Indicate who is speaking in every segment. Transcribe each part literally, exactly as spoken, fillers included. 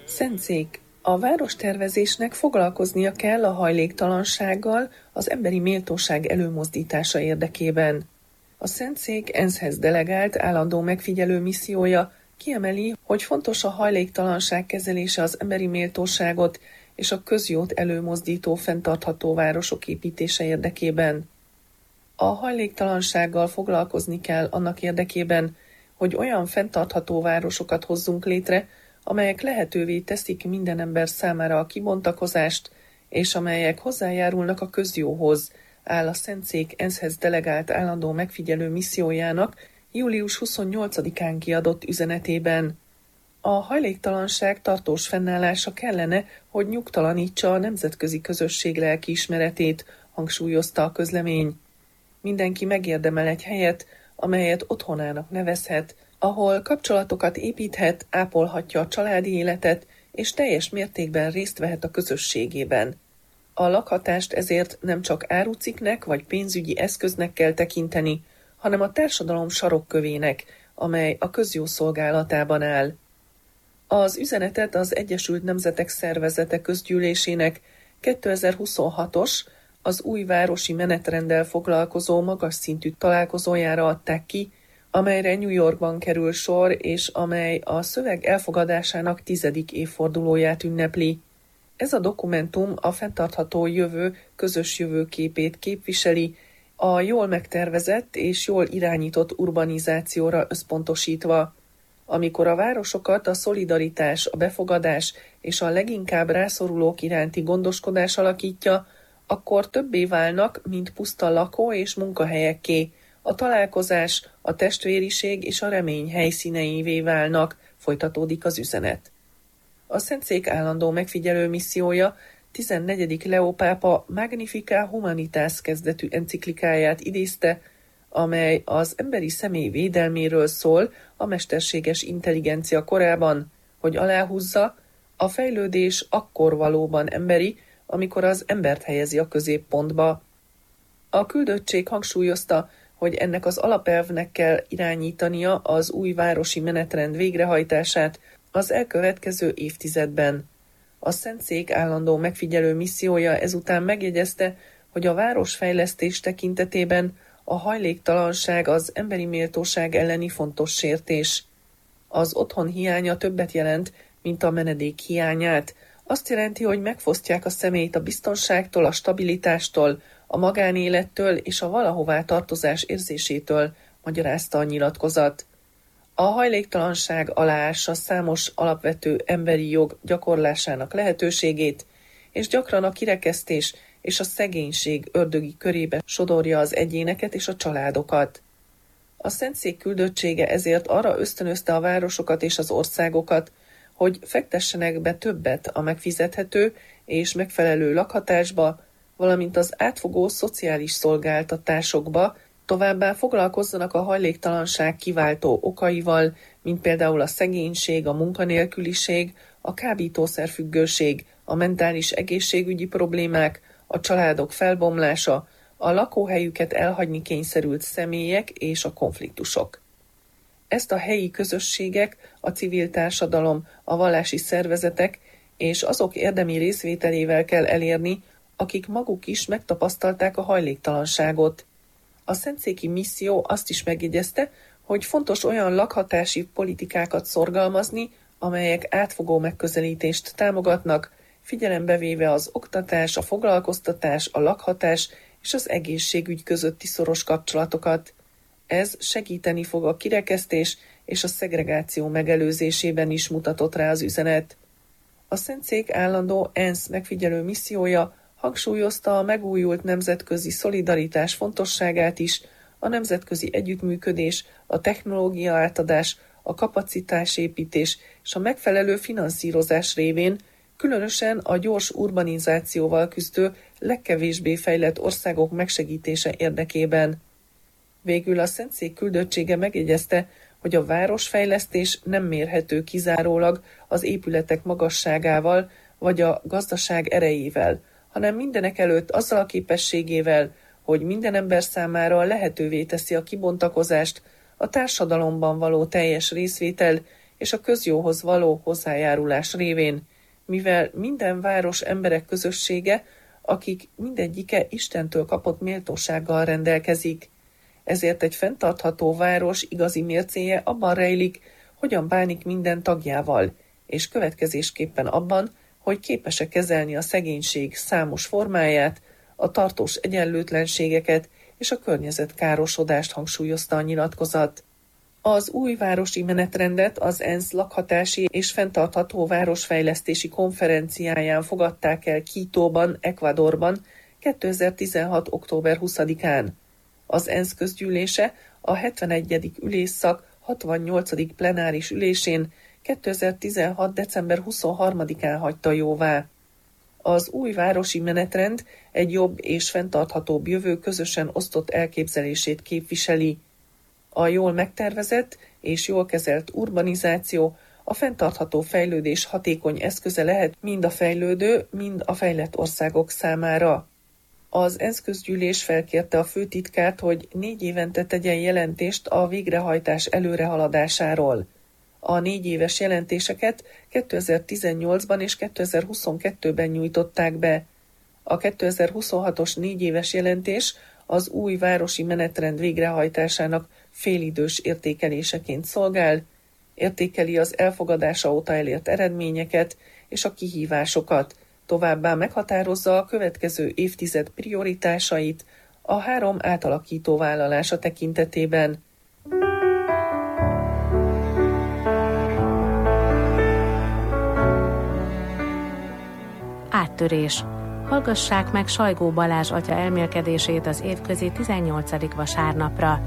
Speaker 1: Szentszék. A várostervezésnek foglalkoznia kell a hajléktalansággal az emberi méltóság előmozdítása érdekében. A Szentszék ENSZ-hez delegált állandó megfigyelő missziója kiemeli, hogy fontos a hajléktalanság kezelése az emberi méltóságot és a közjót előmozdító fenntartható városok építése érdekében. A hajléktalansággal foglalkozni kell annak érdekében, hogy olyan fenntartható városokat hozzunk létre, amelyek lehetővé teszik minden ember számára a kibontakozást, és amelyek hozzájárulnak a közjóhoz, áll a Szentszék ENSZ-hez delegált állandó megfigyelő missziójának július huszonnyolcadikán kiadott üzenetében. A hajléktalanság tartós fennállása kellene, hogy nyugtalanítsa a nemzetközi közösség lelkiismeretét, hangsúlyozta a közlemény. Mindenki megérdemel egy helyet, amelyet otthonának nevezhet, ahol kapcsolatokat építhet, ápolhatja a családi életet, és teljes mértékben részt vehet a közösségében. A lakhatást ezért nem csak árucikknek vagy pénzügyi eszköznek kell tekinteni, hanem a társadalom sarokkövének, amely a közjó szolgálatában áll. Az üzenetet az Egyesült Nemzetek Szervezete közgyűlésének kétezer-huszonhatos, az új városi menetrenddel foglalkozó magas szintű találkozójára adták ki, amelyre New Yorkban kerül sor, és amely a szöveg elfogadásának tizedik évfordulóját ünnepli. Ez a dokumentum a fenntartható jövő közös jövőképét képviseli, a jól megtervezett és jól irányított urbanizációra összpontosítva. Amikor a városokat a szolidaritás, a befogadás és a leginkább rászorulók iránti gondoskodás alakítja, akkor többé válnak, mint puszta lakó- és munkahelyekké, a találkozás, a testvériség és a remény helyszíneivé válnak, folytatódik az üzenet. A Szentszék állandó megfigyelő missziója tizennegyedik Leó pápa Magnifica Humanitas kezdetű enciklikáját idézte, amely az emberi személy védelméről szól a mesterséges intelligencia korában, hogy aláhúzza, a fejlődés akkor valóban emberi, amikor az embert helyezi a középpontba. A küldöttség hangsúlyozta, hogy ennek az alapelvnek kell irányítania az új városi menetrend végrehajtását az elkövetkező évtizedben. A Szentszék állandó megfigyelő missziója ezután megjegyezte, hogy a városfejlesztés tekintetében a hajléktalanság az emberi méltóság elleni fontos sértés. Az otthon hiánya többet jelent, mint a menedék hiányát. Azt jelenti, hogy megfosztják a személyt a biztonságtól, a stabilitástól, a magánélettől és a valahová tartozás érzésétől, magyarázta a nyilatkozat. A hajléktalanság aláássa számos alapvető emberi jog gyakorlásának lehetőségét, és gyakran a kirekesztés és a szegénység ördögi körébe sodorja az egyéneket és a családokat. A Szentszék küldöttsége ezért arra ösztönözte a városokat és az országokat, hogy fektessenek be többet a megfizethető és megfelelő lakhatásba, valamint az átfogó szociális szolgáltatásokba, továbbá foglalkozzanak a hajléktalanság kiváltó okaival, mint például a szegénység, a munkanélküliség, a kábítószerfüggőség, a mentális egészségügyi problémák, a családok felbomlása, a lakóhelyüket elhagyni kényszerült személyek és a konfliktusok. Ezt a helyi közösségek, a civil társadalom, a vallási szervezetek és azok érdemi részvételével kell elérni, akik maguk is megtapasztalták a hajléktalanságot. A szentszéki misszió azt is megjegyezte, hogy fontos olyan lakhatási politikákat szorgalmazni, amelyek átfogó megközelítést támogatnak, figyelembe véve az oktatás, a foglalkoztatás, a lakhatás és az egészségügy közötti szoros kapcsolatokat. Ez segíteni fog a kirekesztés és a szegregáció megelőzésében is, mutatott rá az üzenet. A Szentszék állandó ENSZ megfigyelő missziója hangsúlyozta a megújult nemzetközi szolidaritás fontosságát is, a nemzetközi együttműködés, a technológia átadás, a kapacitásépítés és a megfelelő finanszírozás révén, különösen a gyors urbanizációval küzdő, legkevésbé fejlett országok megsegítése érdekében. Végül a Szentszék küldöttsége megjegyezte, hogy a városfejlesztés nem mérhető kizárólag az épületek magasságával vagy a gazdaság erejével, hanem mindenekelőtt azzal a képességével, hogy minden ember számára lehetővé teszi a kibontakozást, a társadalomban való teljes részvétel és a közjóhoz való hozzájárulás révén, mivel minden város emberek közössége, akik mindegyike Istentől kapott méltósággal rendelkezik. Ezért egy fenntartható város igazi mércéje abban rejlik, hogyan bánik minden tagjával, és következésképpen abban, hogy képes-e kezelni a szegénység számos formáját, a tartós egyenlőtlenségeket és a környezetkárosodást, hangsúlyozta a nyilatkozat. Az új városi menetrendet az ENSZ lakhatási és fenntartható városfejlesztési konferenciáján fogadták el Quítóban, Ecuadorban kétezer-tizenhat. október huszadikán. Az ENSZ közgyűlése a hetvenegyedik ülésszak hatvannyolcadik plenáris ülésén kétezer-tizenhat. december huszonharmadikán hagyta jóvá. Az új városi menetrend egy jobb és fenntarthatóbb jövő közösen osztott elképzelését képviseli. A jól megtervezett és jól kezelt urbanizáció a fenntartható fejlődés hatékony eszköze lehet mind a fejlődő, mind a fejlett országok számára. Az ENSZ közgyűlés felkérte a főtitkárt, hogy négy évente tegyen jelentést a végrehajtás előrehaladásáról. A négy éves jelentéseket kétezer-tizennyolcban és kétezer-huszonkettőben nyújtották be. A kétezer-huszonhatos négy éves jelentés az új városi menetrend végrehajtásának félidős értékeléseként szolgál, értékeli az elfogadása óta elért eredményeket és a kihívásokat, továbbá meghatározza a következő évtized prioritásait a három átalakító vállalása tekintetében.
Speaker 2: Áttörés. Hallgassák meg Sajgó Balázs atya elmélkedését az évközi tizennyolcadik vasárnapra.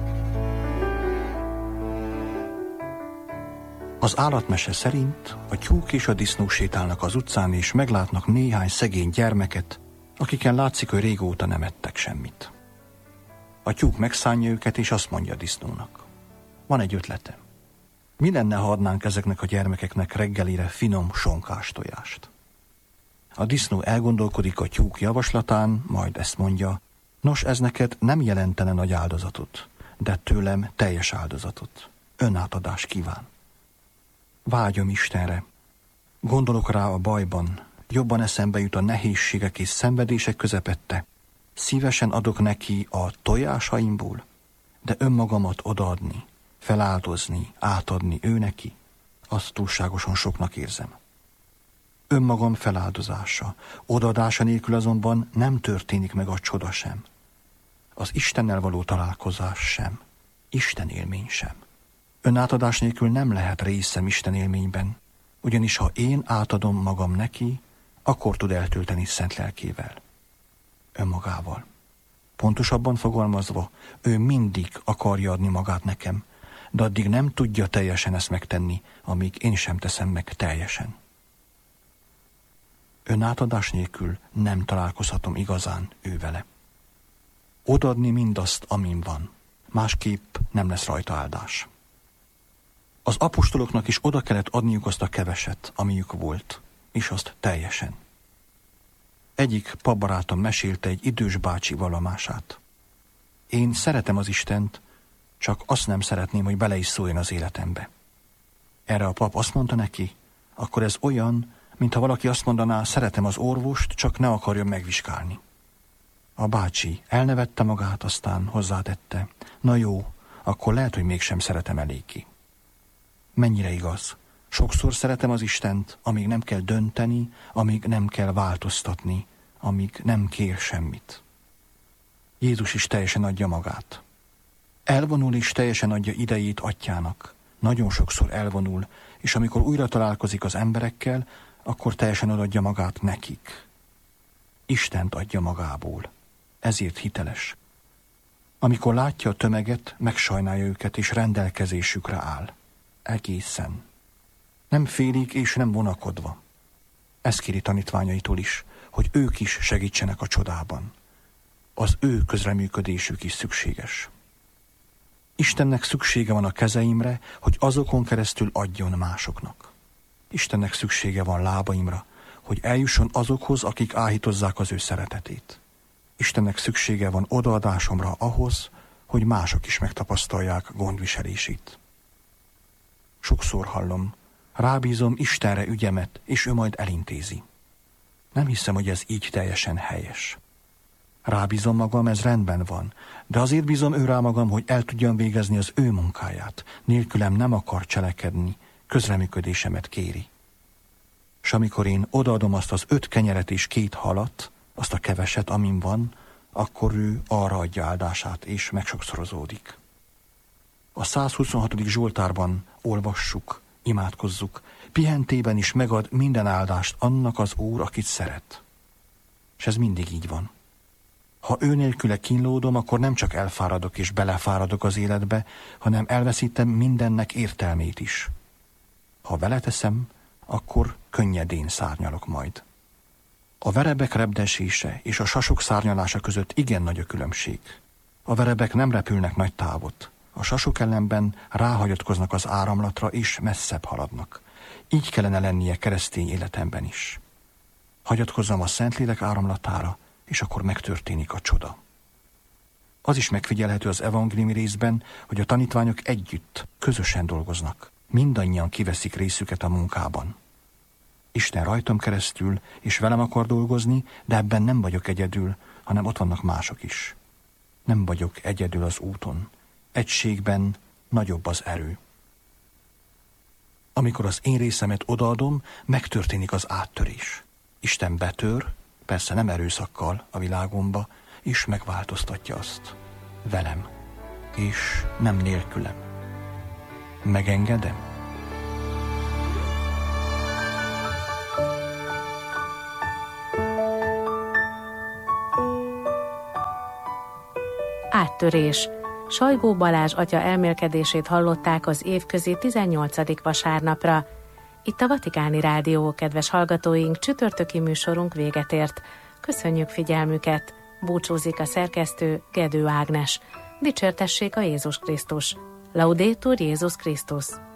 Speaker 3: Az állatmese szerint a tyúk és a disznó sétálnak az utcán, és meglátnak néhány szegény gyermeket, akiken látszik, hogy régóta nem ettek semmit. A tyúk megszánja őket, és azt mondja a disznónak: van egy ötlete. Mi lenne, ha adnánk ezeknek a gyermekeknek reggelire finom sonkás tojást? A disznó elgondolkodik a tyúk javaslatán, majd ezt mondja: nos, ez neked nem jelentene nagy áldozatot, de tőlem teljes áldozatot. Önátadás kíván. Vágyom Istenre. Gondolok rá a bajban, jobban eszembe jut a nehézségek és szenvedések közepette. Szívesen adok neki a tojásaimból, de önmagamat odaadni, feláldozni, átadni ő neki, azt túlságosan soknak érzem. Önmagam feláldozása, odaadása nélkül azonban nem történik meg a csoda sem. Az Istennel való találkozás sem, Isten élmény sem. Önátadás nélkül nem lehet részem Isten élményben, ugyanis ha én átadom magam neki, akkor tud eltölteni szent lelkével, önmagával. Pontosabban fogalmazva, ő mindig akarja adni magát nekem, de addig nem tudja teljesen ezt megtenni, amíg én sem teszem meg teljesen. Önátadás nélkül nem találkozhatom igazán ő vele. Odaadni mindazt, amin van, másképp nem lesz rajta áldás. Az apostoloknak is oda kellett adniuk azt a keveset, amiük volt, és azt teljesen. Egyik papbarátom mesélte egy idős bácsi vallamását. Én szeretem az Istent, csak azt nem szeretném, hogy bele is szóljon az életembe. Erre a pap azt mondta neki: akkor ez olyan, mintha valaki azt mondaná, szeretem az orvost, csak ne akarjon megvizsgálni. A bácsi elnevette magát, aztán hozzátette: na jó, akkor lehet, hogy mégsem szeretem eléggé. Mennyire igaz? Sokszor szeretem az Istent, amíg nem kell dönteni, amíg nem kell változtatni, amíg nem kér semmit. Jézus is teljesen adja magát. Elvonul és teljesen adja idejét atyának. Nagyon sokszor elvonul, és amikor újra találkozik az emberekkel, akkor teljesen odaadja magát nekik. Istent adja magából. Ezért hiteles. Amikor látja a tömeget, megsajnálja őket, és rendelkezésükre áll. Egészen. Nem félig és nem vonakodva. Ezt kéri tanítványaitól is, hogy ők is segítsenek a csodában. Az ő közreműködésük is szükséges. Istennek szüksége van a kezeimre, hogy azokon keresztül adjon másoknak. Istennek szüksége van lábaimra, hogy eljusson azokhoz, akik áhítozzák az ő szeretetét. Istennek szüksége van odaadásomra ahhoz, hogy mások is megtapasztalják gondviselését. Sokszor hallom, Rábízom Istenre ügyemet, és ő majd elintézi. Nem hiszem, hogy ez így teljesen helyes. Rábízom magam, ez rendben van, de azért bízom ő rá magam, hogy el tudjam végezni az ő munkáját. Nélkülem nem akar cselekedni, közreműködésemet kéri. S amikor én odaadom azt az öt kenyeret és két halat, azt a keveset, amin van, akkor ő arra adja áldását, és megsokszorozódik. A százhuszonhatodik Zsoltárban olvassuk, imádkozzuk, pihentében is megad minden áldást annak az Úr, akit szeret. És ez mindig így van. Ha ő nélküle kínlódom, akkor nem csak elfáradok és belefáradok az életbe, hanem elveszítem mindennek értelmét is. Ha vele teszem, akkor könnyedén szárnyalok majd. A verebek repdesése és a sasok szárnyalása között igen nagy a különbség. A verebek nem repülnek nagy távot. A sasok ellenben ráhagyatkoznak az áramlatra és messzebb haladnak. Így kellene lennie keresztény életemben is. Hagyatkozzam a Szentlélek áramlatára, és akkor megtörténik a csoda. Az is megfigyelhető az evangéliumi részben, hogy a tanítványok együtt, közösen dolgoznak. Mindannyian kiveszik részüket a munkában. Isten rajtam keresztül, és velem akar dolgozni, de ebben nem vagyok egyedül, hanem ott vannak mások is. Nem vagyok egyedül az úton. Egységben nagyobb az erő. Amikor az én részemet odaadom, megtörténik az áttörés. Isten betör, persze nem erőszakkal a világomba, és megváltoztatja azt. Velem, és nem nélkülem. Megengedem?
Speaker 2: Áttörés. Sajgó Balázs atya elmélkedését hallották az évközi tizennyolcadik vasárnapra. Itt a Vatikáni Rádió, kedves hallgatóink, csütörtöki műsorunk véget ért. Köszönjük figyelmüket! Búcsúzik a szerkesztő, Gedő Ágnes. Dicsértessék a Jézus Krisztus! Laudetur Jézus Krisztus!